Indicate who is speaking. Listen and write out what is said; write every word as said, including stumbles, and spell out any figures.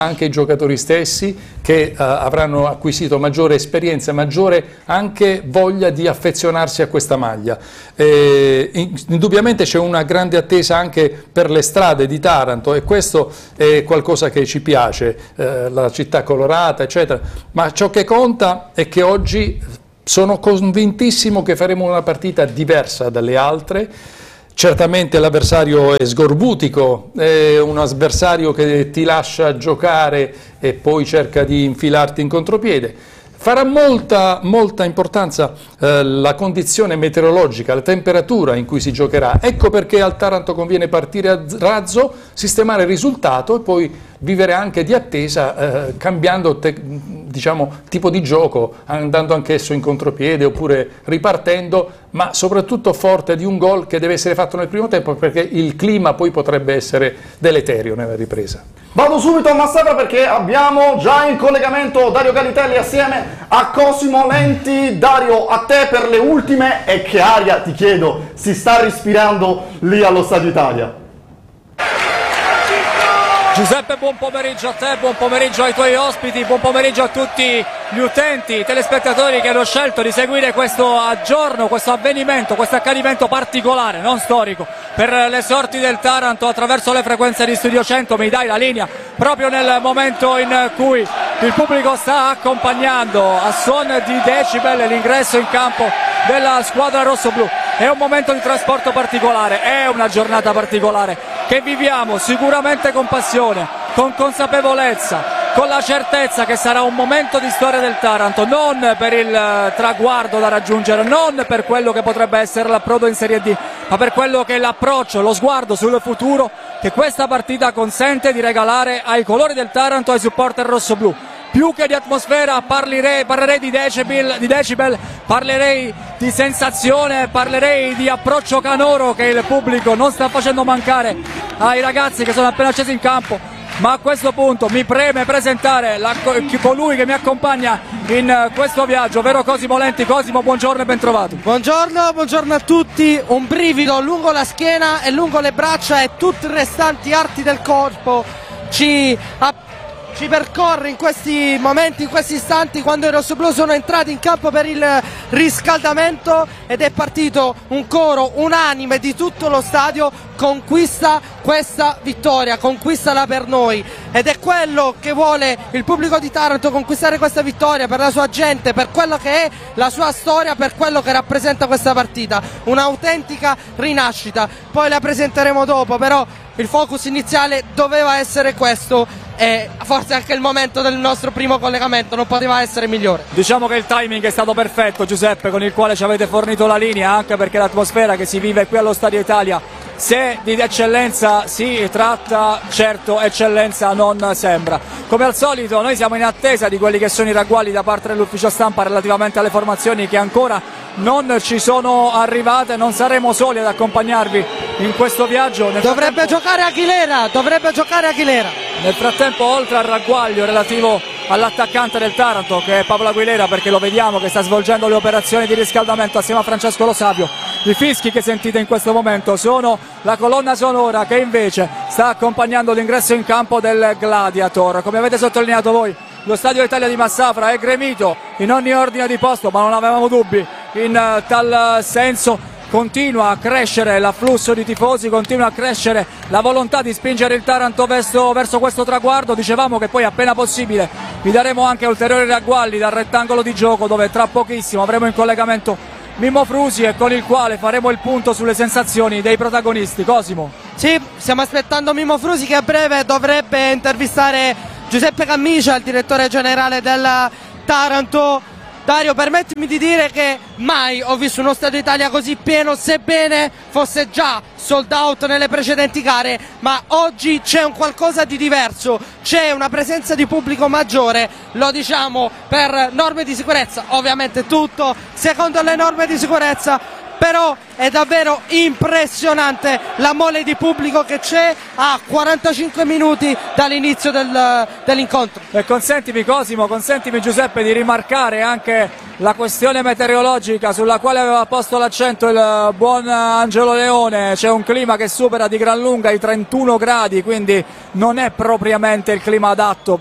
Speaker 1: anche i giocatori stessi che uh, avranno acquisito maggiore esperienza, maggiore anche voglia di affezionarsi a questa maglia. Eh, indubbiamente c'è una grande attesa anche per le strade di Taranto e questo è qualcosa che ci piace, eh, la città colorata eccetera, ma ciò che conta è che oggi sono convintissimo che faremo una partita diversa dalle altre. Certamente l'avversario è sgorbutico, è un avversario che ti lascia giocare e poi cerca di infilarti in contropiede. Farà molta, molta importanza eh, la condizione meteorologica, la temperatura in cui si giocherà. Ecco perché al Taranto conviene partire a razzo, sistemare il risultato e poi vivere anche di attesa, eh, cambiando te, diciamo, tipo di gioco, andando anch'esso in contropiede oppure ripartendo, ma soprattutto forte di un gol che deve essere fatto nel primo tempo perché il clima poi potrebbe essere deleterio nella ripresa.
Speaker 2: Vado subito a Massafra perché abbiamo già in collegamento Dario Galitelli assieme a Cosimo Lenti. Dario, a te per le ultime, e che aria, ti chiedo, si sta respirando lì allo Stadio Italia?
Speaker 3: Giuseppe, buon pomeriggio a te, buon pomeriggio ai tuoi ospiti, buon pomeriggio a tutti gli utenti, i telespettatori che hanno scelto di seguire questo aggiorno, questo avvenimento, questo accadimento particolare, non storico, per le sorti del Taranto attraverso le frequenze di Studio cento. Mi dai la linea proprio nel momento in cui il pubblico sta accompagnando a suon di decibel l'ingresso in campo della squadra rossoblù. È un momento di trasporto particolare, è una giornata particolare che viviamo sicuramente con passione, con consapevolezza, con la certezza che sarà un momento di storia del Taranto, non per il traguardo da raggiungere, non per quello che potrebbe essere l'approdo in Serie D, ma per quello che è l'approccio, lo sguardo sul futuro che questa partita consente di regalare ai colori del Taranto, ai supporter rossoblù. Più che di atmosfera parlerei, parlerei di, decibel, di decibel, parlerei di sensazione, parlerei di approccio canoro che il pubblico non sta facendo mancare ai ragazzi che sono appena scesi in campo. Ma a questo punto mi preme presentare la, colui che mi accompagna in questo viaggio, ovvero Cosimo Lenti. Cosimo, buongiorno e ben trovato.
Speaker 4: Buongiorno, buongiorno a tutti. Un brivido lungo la schiena e lungo le braccia e tutti i restanti arti del corpo ci appoggiano. Ci percorre in questi momenti, in questi istanti, quando i rossoblù sono entrati in campo per il riscaldamento ed è partito un coro unanime di tutto lo stadio: conquista questa vittoria, conquistala per noi. Ed è quello che vuole il pubblico di Taranto, conquistare questa vittoria per la sua gente, per quello che è la sua storia, per quello che rappresenta questa partita, un'autentica rinascita. Poi la presenteremo dopo, però il focus iniziale doveva essere questo e forse anche il momento del nostro primo collegamento non poteva essere migliore.
Speaker 3: Diciamo che il timing è stato perfetto, Giuseppe, con il quale ci avete fornito la linea, anche perché l'atmosfera che si vive qui allo Stadio Italia, se di eccellenza si tratta, certo eccellenza non sembra. Come al solito noi siamo in attesa di quelli che sono i ragguagli da parte dell'ufficio stampa relativamente alle formazioni che ancora non ci sono arrivate. Non saremo soli ad accompagnarvi in questo viaggio. Nel
Speaker 4: dovrebbe giocare Aguilera, dovrebbe giocare Aguilera.
Speaker 3: Nel frattempo, oltre al ragguaglio relativo all'attaccante del Taranto, che è Pablo Aguilera, perché lo vediamo che sta svolgendo le operazioni di riscaldamento assieme a Francesco Lo Savio, i fischi che sentite in questo momento sono la colonna sonora che invece sta accompagnando l'ingresso in campo del Gladiator. Come avete sottolineato voi, lo Stadio Italia di Massafra è gremito in ogni ordine di posto, ma non avevamo dubbi in tal senso. Continua a crescere l'afflusso di tifosi, continua a crescere la volontà di spingere il Taranto verso, verso questo traguardo. Dicevamo che poi appena possibile vi daremo anche ulteriori ragguagli dal rettangolo di gioco, dove tra pochissimo avremo in collegamento Mimmo Frusi e con il quale faremo il punto sulle sensazioni dei protagonisti. Cosimo.
Speaker 4: Sì, stiamo aspettando Mimmo Frusi che a breve dovrebbe intervistare Giuseppe Cammicia, il direttore generale del Taranto. Dario, permettimi di dire che mai ho visto uno Stadio Italia così pieno, sebbene fosse già sold out nelle precedenti gare, ma oggi c'è un qualcosa di diverso, c'è una presenza di pubblico maggiore, lo diciamo per norme di sicurezza, ovviamente tutto secondo le norme di sicurezza, però è davvero impressionante la mole di pubblico che c'è a quarantacinque minuti dall'inizio del, dell'incontro.
Speaker 3: E consentimi Cosimo, consentimi Giuseppe di rimarcare anche la questione meteorologica sulla quale aveva posto l'accento il buon Angelo Leone. C'è un clima che supera di gran lunga i trentuno gradi, quindi non è propriamente il clima adatto